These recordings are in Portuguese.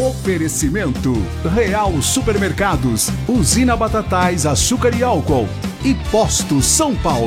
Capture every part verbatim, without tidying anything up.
Oferecimento Real Supermercados, Usina Batatais, Açúcar e Álcool e Posto São Paulo.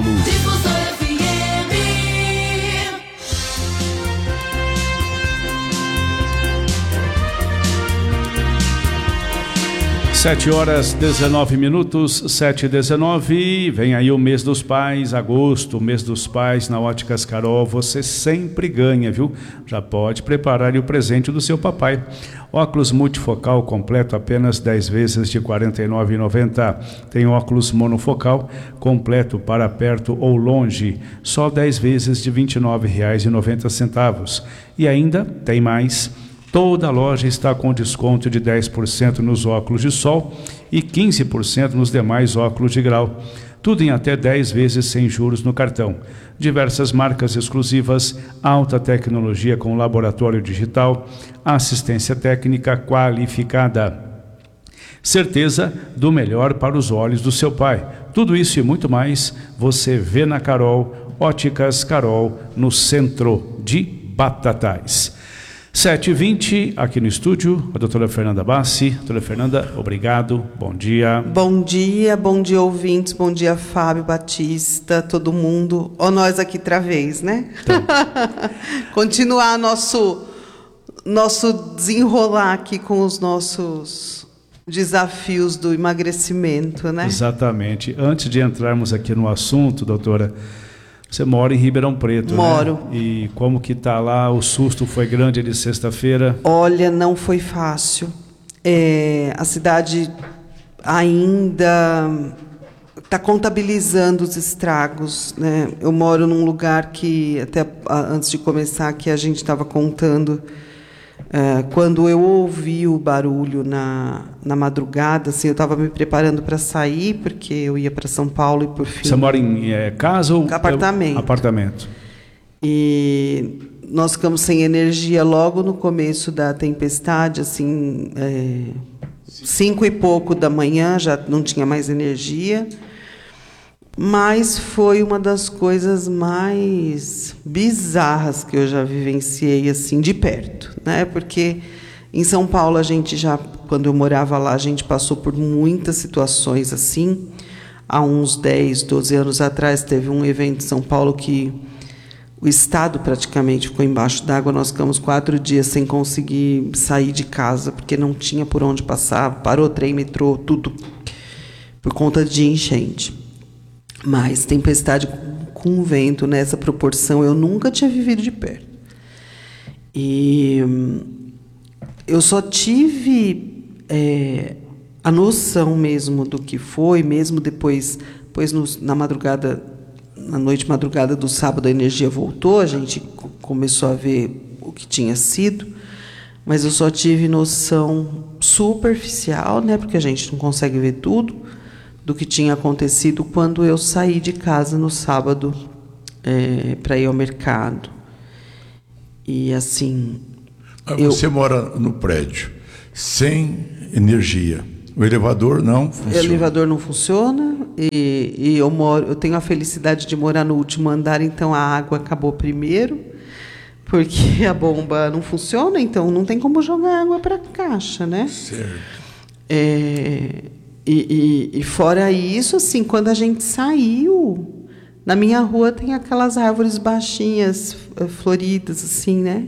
Sete horas, dezenove minutos, sete e dezenove, vem aí o mês dos pais, agosto, mês dos pais na Óticas Carol, você sempre ganha, viu? Já pode preparar o presente do seu papai. Óculos multifocal completo apenas dez vezes de quarenta e nove reais e noventa centavos. Tem óculos monofocal completo para perto ou longe, só dez vezes de vinte e nove reais e noventa centavos. E ainda tem mais. Toda a loja está com desconto de dez por cento nos óculos de sol e quinze por cento nos demais óculos de grau. Tudo em até dez vezes sem juros no cartão. Diversas marcas exclusivas, alta tecnologia com laboratório digital, assistência técnica qualificada. Certeza do melhor para os olhos do seu pai. Tudo isso e muito mais você vê na Carol, Óticas Carol, no centro de Batatais. sete e vinte, aqui no estúdio, a doutora Fernanda Bassi. Doutora Fernanda, obrigado, bom dia. Bom dia, bom dia ouvintes, bom dia Fábio, Batista, todo mundo. Ó nós aqui outra vez, né? Então. Continuar nosso, nosso desenrolar aqui com os nossos desafios do emagrecimento, né? Exatamente. Antes de entrarmos aqui no assunto, doutora, você mora em Ribeirão Preto, Moro. Né? E como que tá lá? O susto foi grande de sexta-feira? Olha, não foi fácil. É, a cidade ainda está contabilizando os estragos, né? Eu moro num lugar que, até antes de começar aqui, a gente estava contando, é, quando eu ouvi o barulho na, na madrugada, assim, eu estava me preparando para sair, porque eu ia para São Paulo e, por fim... Você mora em é, casa ou... Apartamento. Apartamento. E nós ficamos sem energia logo no começo da tempestade, assim, é, cinco e pouco da manhã, já não tinha mais energia. Mas foi uma das coisas mais bizarras que eu já vivenciei, assim, de perto, né? Porque em São Paulo a gente já, quando eu morava lá, a gente passou por muitas situações assim. Há uns dez, doze anos atrás teve um evento em São Paulo que o estado praticamente ficou embaixo d'água. Nós ficamos quatro dias sem conseguir sair de casa porque não tinha por onde passar. Parou trem, metrô, tudo por conta de enchente. Mas tempestade com vento nessa proporção eu nunca tinha vivido de perto. E eu só tive é, a noção mesmo do que foi, mesmo depois, depois no, na madrugada, na noite madrugada do sábado a energia voltou, a gente começou a ver o que tinha sido, mas eu só tive noção superficial, né, porque a gente não consegue ver tudo, do que tinha acontecido quando eu saí de casa no sábado é, para ir ao mercado. E assim... Você eu... mora no prédio, sem energia. O elevador não funciona. O elevador não funciona e, e eu, moro, eu tenho a felicidade de morar no último andar, então a água acabou primeiro, porque a bomba não funciona, então não tem como jogar água para a caixa, né? Certo. É... E, e, e fora isso, assim, quando a gente saiu, na minha rua tem aquelas árvores baixinhas, floridas, assim, né?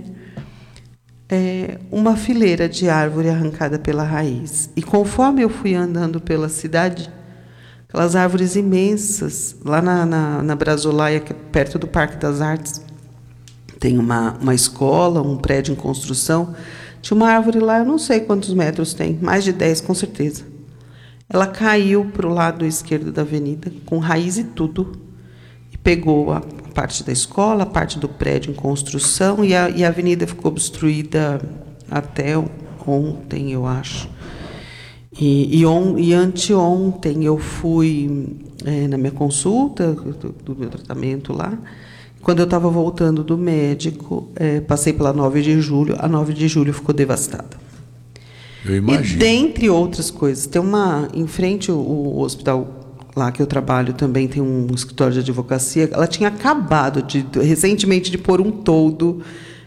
É uma fileira de árvore arrancada pela raiz. E conforme eu fui andando pela cidade, aquelas árvores imensas, lá na, na, na Brasolaia, que é perto do Parque das Artes, tem uma, uma escola, um prédio em construção. Tinha uma árvore lá, eu não sei quantos metros tem, mais de dez, com certeza. Ela caiu para o lado esquerdo da avenida, com raiz e tudo, e pegou a parte da escola, a parte do prédio em construção, e a, e a avenida ficou obstruída até ontem, eu acho. E, e, on, e anteontem eu fui é, na minha consulta, do, do meu tratamento lá. Quando eu estava voltando do médico, é, passei pela nove de julho, a nove de julho ficou devastada. Eu imagino. E dentre outras coisas, tem uma, em frente o, o hospital lá que eu trabalho também tem um escritório de advocacia. Ela tinha acabado de recentemente de pôr um toldo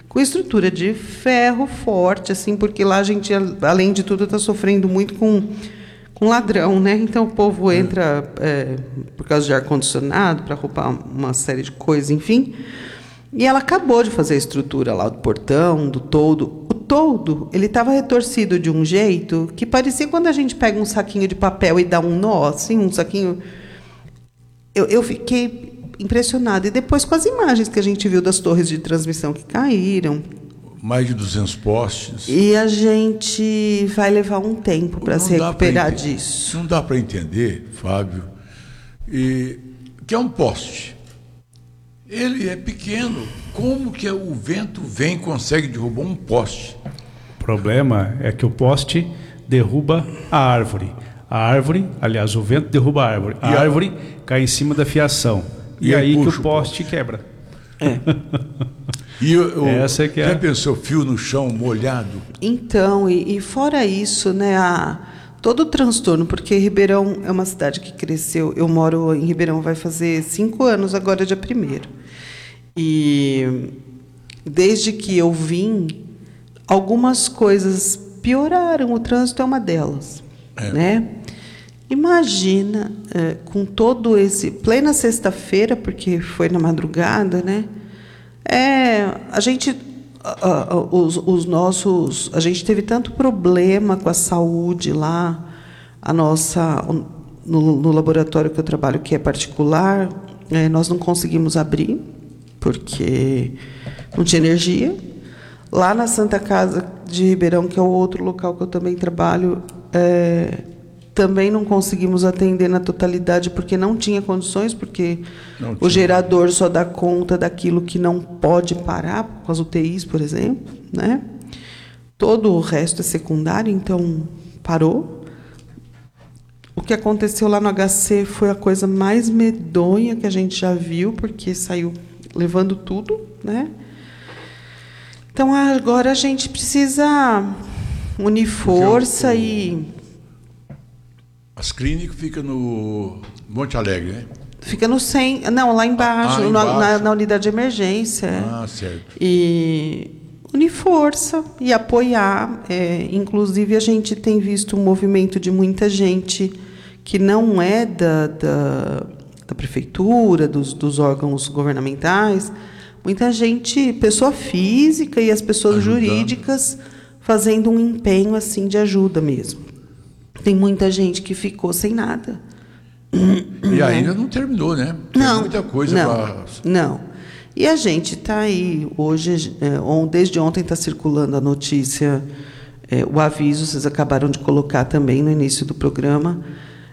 com estrutura de ferro forte, assim, porque lá a gente, além de tudo, está sofrendo muito com, com ladrão, né? Então o povo entra é, por causa de ar-condicionado, para roubar uma série de coisas, enfim. E ela acabou de fazer a estrutura lá do portão, do toldo. O toldo, ele estava retorcido de um jeito que parecia quando a gente pega um saquinho de papel e dá um nó, assim, um saquinho... Eu, eu fiquei impressionada. E depois com as imagens que a gente viu das torres de transmissão que caíram. Mais de duzentos postes. E a gente vai levar um tempo para se recuperar disso. Não dá para entender, Fábio, e, que é um poste. Ele é pequeno. Como que o vento vem e consegue derrubar um poste? O problema é que o poste derruba a árvore. A árvore, aliás, o vento derruba a árvore. A e árvore a... cai em cima da fiação. E, e aí que o poste quebra. É. E o, o, Essa é que é... Já pensou fio no chão molhado? Então, e, e fora isso, né, a, todo o transtorno, porque Ribeirão é uma cidade que cresceu. Eu moro em Ribeirão, vai fazer cinco anos agora, dia primeiro. E desde que eu vim, algumas coisas pioraram. O trânsito é uma delas, é. Né? Imagina, é, com todo esse... Plena sexta-feira, porque foi na madrugada, né? É, a gente... A, a, os, os nossos... A gente teve tanto problema com a saúde lá. A nossa... No, no laboratório que eu trabalho, que é particular, é, nós não conseguimos abrir, porque não tinha energia. Lá na Santa Casa de Ribeirão, que é o outro local que eu também trabalho, é, também não conseguimos atender na totalidade, porque não tinha condições, porque não o gerador só dá conta daquilo que não pode parar, com as U T Is, por exemplo, né? Todo o resto é secundário, então parou. O que aconteceu lá no H C foi a coisa mais medonha que a gente já viu, porque saiu levando tudo, né? Então, agora a gente precisa unir força e... As clínicas ficam no Monte Alegre, né? Fica no cem... Não, lá embaixo, ah, embaixo. Na, na unidade de emergência. Ah, certo. E unir força e apoiar. É, inclusive, a gente tem visto um movimento de muita gente que não é da, da, da prefeitura, dos, dos órgãos governamentais, muita gente, pessoa física e as pessoas ajudando, jurídicas fazendo um empenho assim de ajuda mesmo. Tem muita gente que ficou sem nada. E ainda não terminou, né? Tem não, muita coisa não, para... Não. E a gente está aí, hoje, desde ontem está circulando a notícia, é, o aviso, vocês acabaram de colocar também no início do programa,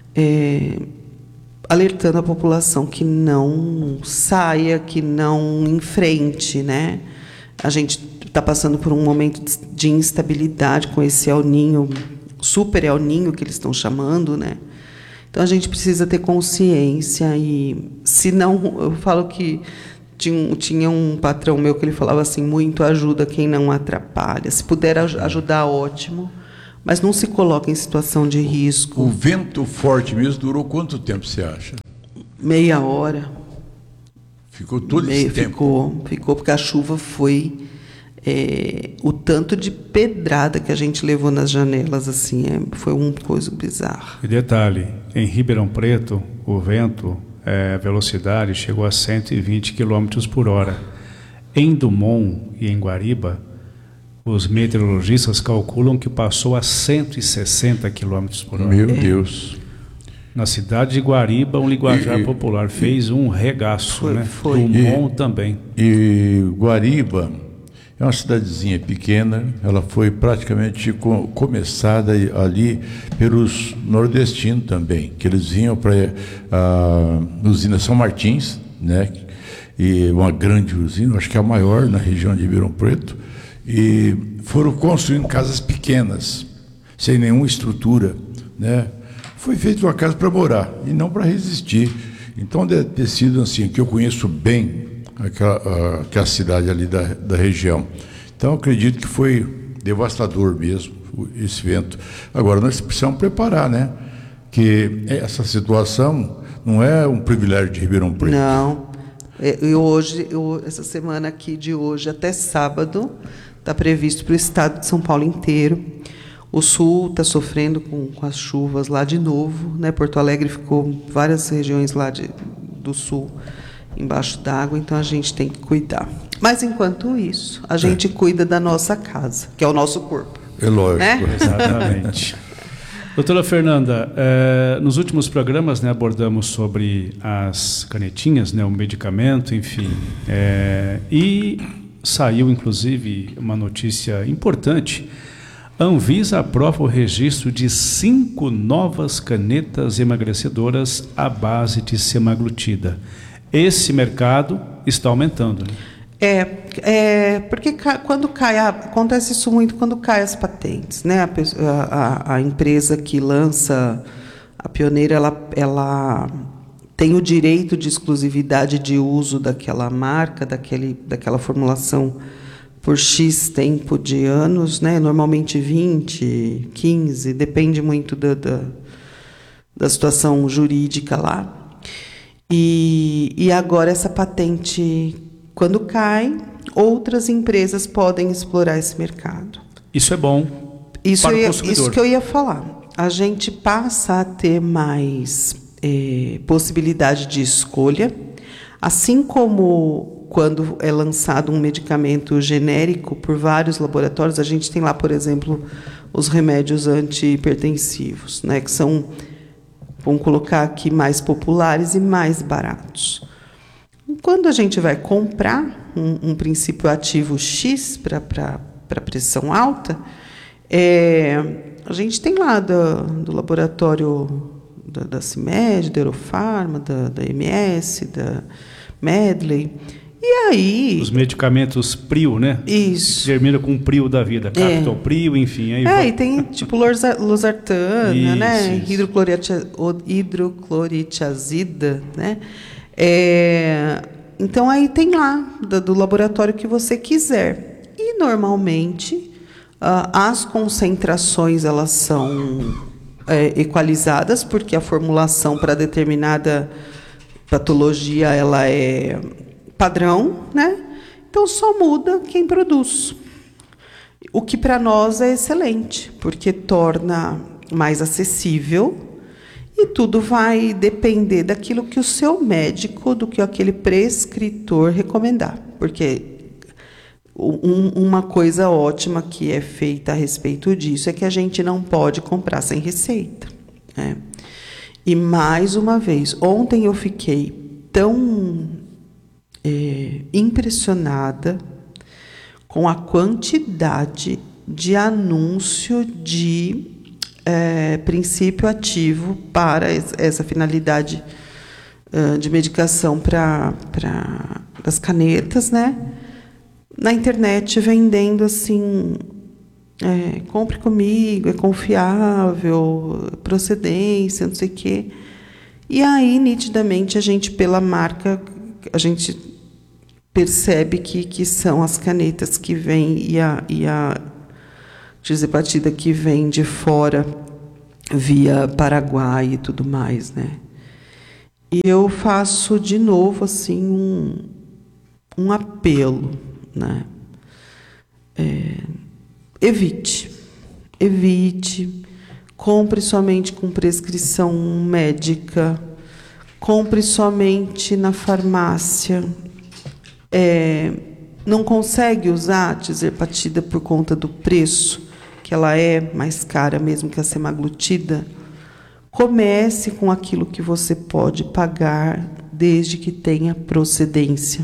é, alertando a população que não saia, que não enfrente, né? A gente está passando por um momento de instabilidade com esse El Niño, super El Niño que eles estão chamando, né? Então a gente precisa ter consciência e, se não, eu falo que tinha, tinha um patrão meu que ele falava assim, muito ajuda quem não atrapalha. Se puder ajudar, ótimo. Mas não se coloca em situação de risco. O vento forte mesmo durou quanto tempo, você acha? Meia hora. Ficou todo Meia, esse tempo? Ficou, ficou, porque a chuva foi... É, o tanto de pedrada que a gente levou nas janelas, assim, é, foi uma coisa bizarra. E detalhe, em Ribeirão Preto, o vento, é, a velocidade chegou a cento e vinte quilômetros por hora. Em Dumont e em Guariba, os meteorologistas calculam que passou a cento e sessenta quilômetros por hora. Meu Deus! Na cidade de Guariba, um linguajar e, popular fez um regaço, foi, né? Foi. Dumont e, também. E Guariba é uma cidadezinha pequena, ela foi praticamente co começada ali pelos nordestinos também, que eles vinham para a usina São Martins, né? E uma grande usina, acho que é a maior na região de Ribeirão Preto, e foram construindo casas pequenas, sem nenhuma estrutura, né? Foi feita uma casa para morar e não para resistir. Então deve ter sido assim, que eu conheço bem aquela, aquela cidade ali da, da região. Então acredito que foi devastador mesmo esse vento. Agora nós precisamos preparar, né? Que essa situação não é um privilégio de Ribeirão Preto. Não. E hoje, eu, essa semana aqui de hoje até sábado, está previsto para o estado de São Paulo inteiro. O Sul está sofrendo com, com as chuvas lá de novo, né? Porto Alegre ficou, várias regiões lá de, do Sul embaixo d'água, então a gente tem que cuidar. Mas, enquanto isso, a gente é. cuida da nossa casa, que é o nosso corpo. É lógico. Né? Exatamente. Doutora Fernanda, eh, nos últimos programas, né, abordamos sobre as canetinhas, né, o medicamento, enfim, eh, e saiu, inclusive, uma notícia importante. A Anvisa aprova o registro de cinco novas canetas emagrecedoras à base de semaglutida. Esse mercado está aumentando, né? É, é porque ca, quando cai, acontece isso muito quando cai as patentes, né? A, a, a empresa que lança, a pioneira, ela, ela tem o direito de exclusividade de uso daquela marca, daquele, daquela formulação por X tempo de anos, né? Normalmente vinte, quinze, depende muito da, da, da situação jurídica lá. E, e agora essa patente, quando cai, outras empresas podem explorar esse mercado. Isso é bom isso para o ia, consumidor. Isso que eu ia falar. A gente passa a ter mais eh, possibilidade de escolha, assim como quando é lançado um medicamento genérico por vários laboratórios, a gente tem lá, por exemplo, os remédios antihipertensivos, né, que são, vamos colocar aqui, mais populares e mais baratos. Quando a gente vai comprar um, um princípio ativo X para pressão alta, é, a gente tem lá do, do laboratório da, da CIMED, da Eurofarma, da, da M S, da Medley. E aí... Os medicamentos Prio, né? Isso. Que termina com o Prio da vida. Captol é. Prio, enfim. Aí é, vai... e tem tipo losartana, isso, né? Isso. Hidrocloritiazida, né? É, então, aí tem lá, do, do laboratório que você quiser. E, normalmente, uh, as concentrações, elas são é, equalizadas, porque a formulação para determinada patologia, ela é padrão, né? Então, só muda quem produz. O que, para nós, é excelente, porque torna mais acessível. E tudo vai depender daquilo que o seu médico, do que aquele prescritor recomendar. Porque um, uma coisa ótima que é feita a respeito disso é que a gente não pode comprar sem receita, né? E, mais uma vez, ontem eu fiquei tão é, impressionada com a quantidade de anúncio de É, princípio ativo para essa finalidade uh, de medicação para para das canetas, né? Na internet vendendo assim, é, compre comigo, é confiável, procedência, não sei o quê. E aí, nitidamente, a gente, pela marca, a gente percebe que, que são as canetas que vêm e a, e a tisepatida que vem de fora via Paraguai e tudo mais, né? E eu faço de novo assim um, um apelo, né? É, evite, evite, compre somente com prescrição médica, compre somente na farmácia. É, não consegue usar a tisepatida por conta do preço, que ela é mais cara mesmo que a semaglutida, comece com aquilo que você pode pagar, desde que tenha procedência.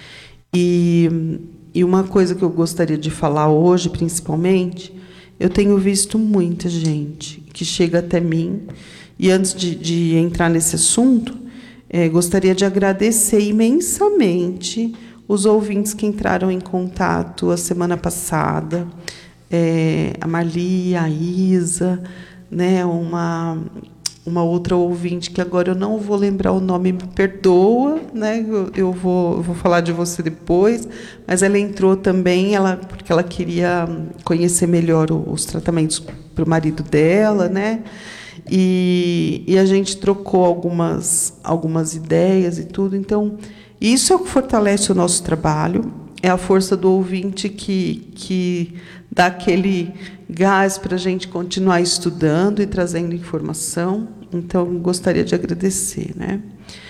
E, e uma coisa que eu gostaria de falar hoje, principalmente, eu tenho visto muita gente que chega até mim, e antes de, de entrar nesse assunto, é, gostaria de agradecer imensamente os ouvintes que entraram em contato a semana passada, É, a Marli, a Isa, né, uma, uma outra ouvinte que agora eu não vou lembrar o nome, me perdoa, né, eu, eu, vou, eu vou falar de você depois, mas ela entrou também, ela, porque ela queria conhecer melhor os tratamentos para o marido dela, né, e, e a gente trocou algumas, algumas ideias e tudo. Então, Isso é o que fortalece o nosso trabalho, é a força do ouvinte que, que dá aquele gás para a gente continuar estudando e trazendo informação. Então, gostaria de agradecer, né?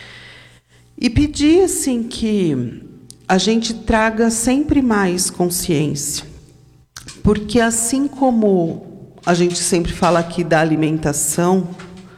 E pedir, assim, que a gente traga sempre mais consciência, porque assim como a gente sempre fala aqui da alimentação,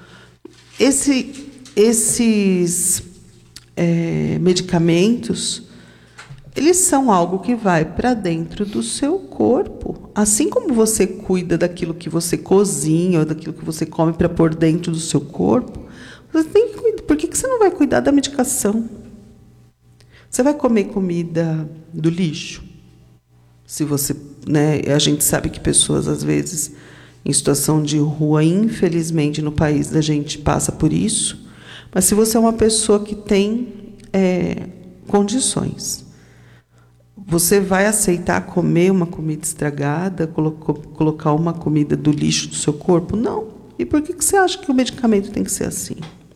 esse, esses é, medicamentos, eles são algo que vai para dentro do seu corpo. Assim como você cuida daquilo que você cozinha ou daquilo que você come para pôr dentro do seu corpo, você tem que cuidar. Por que que você não vai cuidar da medicação? Você vai comer comida do lixo? Se você, né, a gente sabe que pessoas, às vezes, em situação de rua, infelizmente, no país da gente passa por isso. Mas se você é uma pessoa que tem é, condições, você vai aceitar comer uma comida estragada, colocar uma comida do lixo do seu corpo? Não. E por que que você acha que o medicamento tem que ser assim?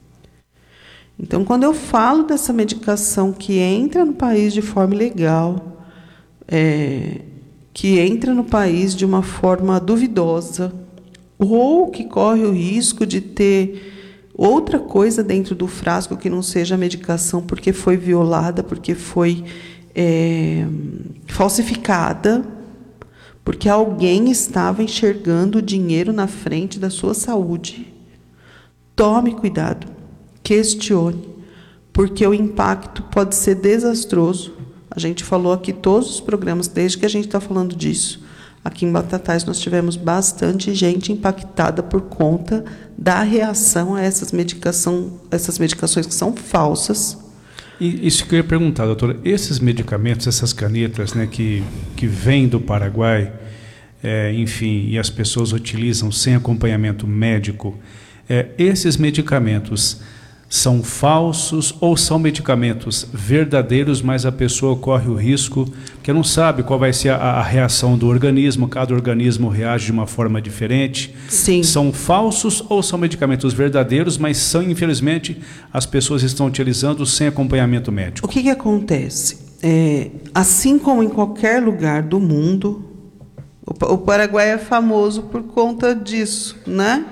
Então, quando eu falo dessa medicação que entra no país de forma ilegal, é, que entra no país de uma forma duvidosa, ou que corre o risco de ter outra coisa dentro do frasco que não seja a medicação porque foi violada, porque foi é, falsificada, porque alguém estava enxergando o dinheiro na frente da sua saúde. Tome cuidado. Questione, porque o impacto pode ser desastroso. A gente falou aqui todos os programas, desde que a gente está falando disso. Aqui em Batatais nós tivemos bastante gente impactada por conta da reação a essas, medicação, essas medicações que são falsas. E isso que eu ia perguntar, doutora, esses medicamentos, essas canetas, né, que, que vêm do Paraguai, é, enfim, e as pessoas utilizam sem acompanhamento médico, é, esses medicamentos são falsos ou são medicamentos verdadeiros, mas a pessoa corre o risco, porque não sabe qual vai ser a, a reação do organismo, cada organismo reage de uma forma diferente. Sim. São falsos ou são medicamentos verdadeiros, mas são, infelizmente, as pessoas estão utilizando sem acompanhamento médico. O que que acontece? É, assim como em qualquer lugar do mundo, o, o Paraguai é famoso por conta disso, né?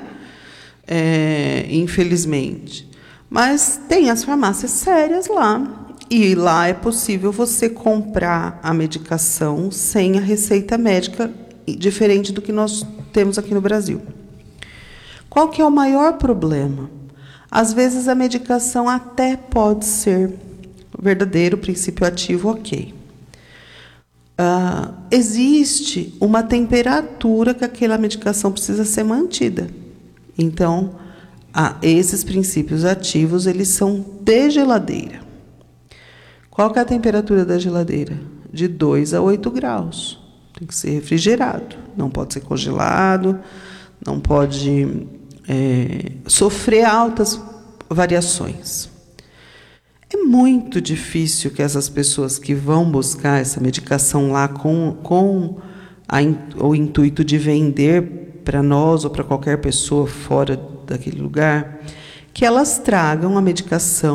É, infelizmente. Mas tem as farmácias sérias lá, e lá é possível você comprar a medicação sem a receita médica, diferente do que nós temos aqui no Brasil. Qual que é o maior problema? Às vezes a medicação até pode ser verdadeiro, princípio ativo, ok. Uh, existe uma temperatura que aquela medicação precisa ser mantida. Então, Ah, esses princípios ativos, eles são de geladeira. Qual que é a temperatura da geladeira? De dois a oito graus. Tem que ser refrigerado. Não pode ser congelado, não pode é, sofrer altas variações. É muito difícil que essas pessoas que vão buscar essa medicação lá com, com a, o intuito de vender para nós ou para qualquer pessoa fora daquele lugar, que elas tragam a medicação